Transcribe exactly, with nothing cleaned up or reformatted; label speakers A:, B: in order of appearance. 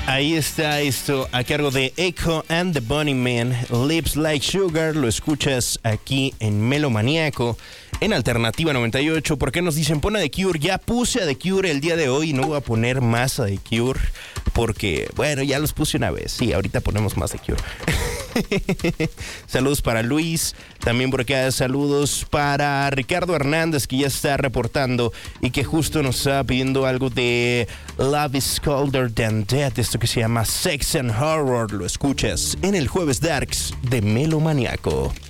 A: Ahí está esto a cargo de Echo and the Bunnymen, Lips Like Sugar. Lo escuchas aquí en Melomaniaco, en Alternativa noventa y ocho. ¿Por qué nos dicen pon a The Cure? Ya puse a The Cure el día de hoy y no voy a poner más a The Cure porque, bueno, ya los puse una vez. Sí, ahorita ponemos más The Cure. Saludos para Luis, también por acá saludos para Ricardo Hernández, que ya está reportando y que justo nos está pidiendo algo de Love is Colder Than Death, esto que se llama Sex and Horror. Lo escuchas en el Jueves Darks de Melomaniaco.